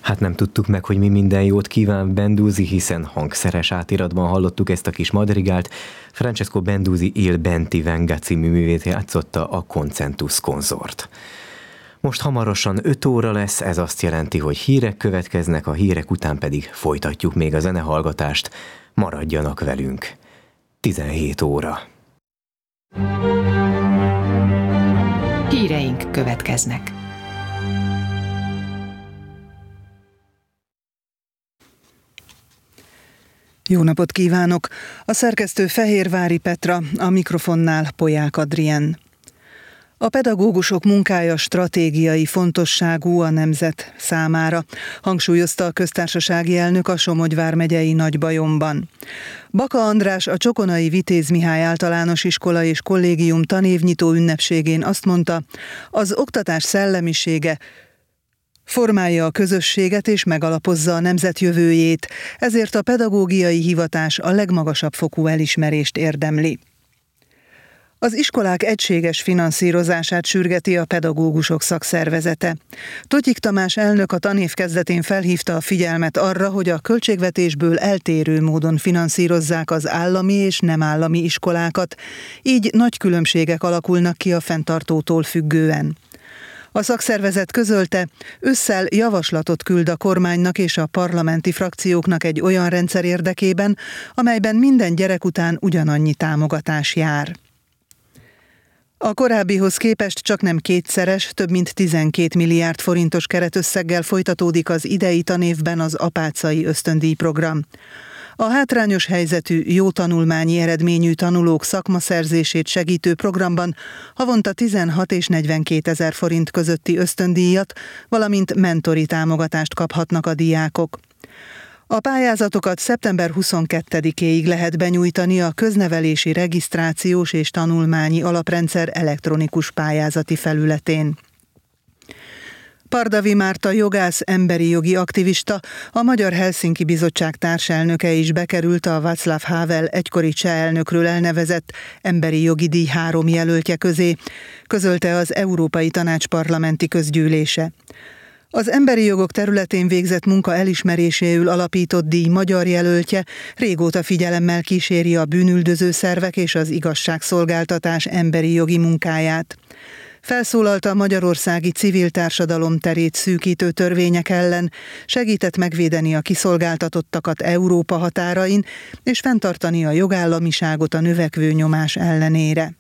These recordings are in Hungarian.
Hát nem tudtuk meg, hogy mi minden jót kíván Bendúzi, hiszen hangszeres átiratban hallottuk ezt a kis madrigált. Francesco Bendúzi Il Benti Venga című művét játszotta a Concentus Consort. Most hamarosan 5 óra lesz, ez azt jelenti, hogy hírek következnek, a hírek után pedig folytatjuk még a zenehallgatást. Maradjanak velünk. 17 óra. Híreink következnek. Jó napot kívánok! A szerkesztő Fehérvári Petra, a mikrofonnál Polyák Adrien. A pedagógusok munkája stratégiai fontosságú a nemzet számára, hangsúlyozta a köztársasági elnök a Somogy vármegyei Nagybajomban. Baka András a Csokonai Vitéz Mihály Általános Iskola és Kollégium tanévnyitó ünnepségén azt mondta, az oktatás szellemisége formálja a közösséget és megalapozza a nemzet jövőjét, ezért a pedagógiai hivatás a legmagasabb fokú elismerést érdemli. Az iskolák egységes finanszírozását sürgeti a pedagógusok szakszervezete. Totyik Tamás elnök a tanév kezdetén felhívta a figyelmet arra, hogy a költségvetésből eltérő módon finanszírozzák az állami és nem állami iskolákat, így nagy különbségek alakulnak ki a fenntartótól függően. A szakszervezet közölte, ősszel javaslatot küld a kormánynak és a parlamenti frakcióknak egy olyan rendszer érdekében, amelyben minden gyerek után ugyanannyi támogatás jár. A korábbihoz képest csaknem kétszeres, több mint 12 milliárd forintos keretösszeggel folytatódik az idei tanévben az apácai ösztöndíjprogram. A hátrányos helyzetű, jó tanulmányi eredményű tanulók szakmaszerzését segítő programban havonta 16 és 42 000 forint közötti ösztöndíjat, valamint mentori támogatást kaphatnak a diákok. A pályázatokat szeptember 22-éig lehet benyújtani a köznevelési regisztrációs és tanulmányi alaprendszer elektronikus pályázati felületén. Pardavi Márta jogász, emberi jogi aktivista, a Magyar Helsinki Bizottság társelnöke is bekerült a Václav Havel egykori cseh elnökről elnevezett emberi jogi díj 3 jelöltje közé, közölte az Európai Tanács parlamenti közgyűlése. Az emberi jogok területén végzett munka elismeréséül alapított díj magyar jelöltje régóta figyelemmel kíséri a bűnüldöző szervek és az igazságszolgáltatás emberi jogi munkáját. Felszólalt a magyarországi civil társadalom terét szűkítő törvények ellen, segített megvédeni a kiszolgáltatottakat Európa határain, és fenntartani a jogállamiságot a növekvő nyomás ellenére.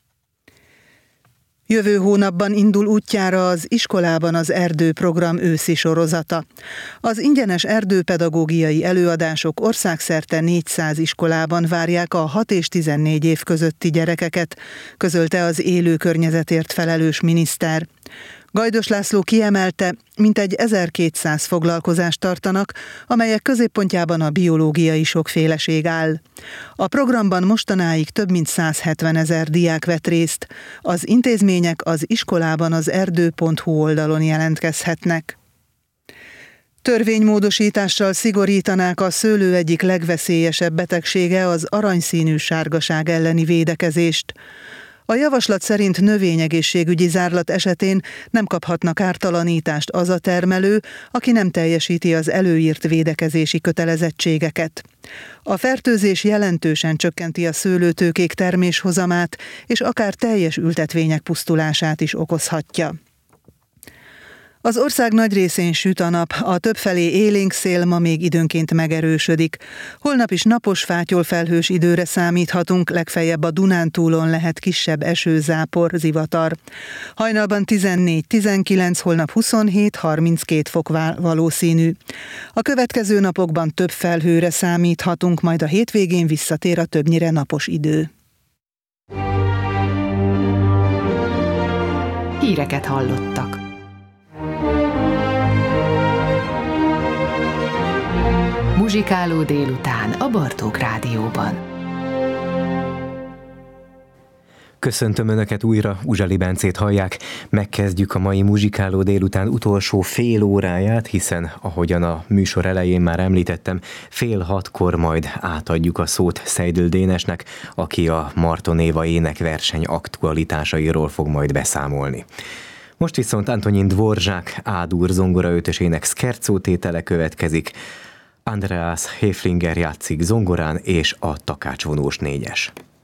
Jövő hónapban indul útjára az Iskolában az Erdő program őszi sorozata. Az ingyenes erdőpedagógiai előadások országszerte 400 iskolában várják a 6 és 14 év közötti gyerekeket, közölte az élő környezetért felelős miniszter. Gajdos László kiemelte, mintegy 1200 foglalkozást tartanak, amelyek középpontjában a biológiai sokféleség áll. A programban mostanáig több mint 170 000 diák vett részt. Az intézmények az iskolában az erdő.hu oldalon jelentkezhetnek. Törvénymódosítással szigorítanák a szőlő egyik legveszélyesebb betegsége, az aranyszínű sárgaság elleni védekezést. A javaslat szerint növényegészségügyi zárlat esetén nem kaphatnak ártalanítást az a termelő, aki nem teljesíti az előírt védekezési kötelezettségeket. A fertőzés jelentősen csökkenti a szőlőtőkék terméshozamát, és akár teljes ültetvények pusztulását is okozhatja. Az ország nagy részén süt a nap, a többfelé élénk szél ma még időnként megerősödik. Holnap is napos, fátyolfelhős időre számíthatunk, legfeljebb a Dunántúlon lehet kisebb esőzápor, zivatar. Hajnalban 14-19, holnap 27-32 fok valószínű. A következő napokban több felhőre számíthatunk, majd a hétvégén visszatér a többnyire napos idő. Híreket hallottak. Muzsikáló délután a Bartók Rádióban. Köszöntöm Önöket újra, Uzsali Bencét hallják. Megkezdjük a mai muzsikáló délután utolsó fél óráját, hiszen ahogyan a műsor elején már említettem, 5:30 majd átadjuk a szót Szeidl Dénesnek, aki a Marton Éva énekverseny aktualitásairól fog majd beszámolni. Most viszont Antonín Dvořák A-dur zongora ötösének scherzo tétele következik. Andreas Häflinger játszik zongorán és a takácsvonós négyes.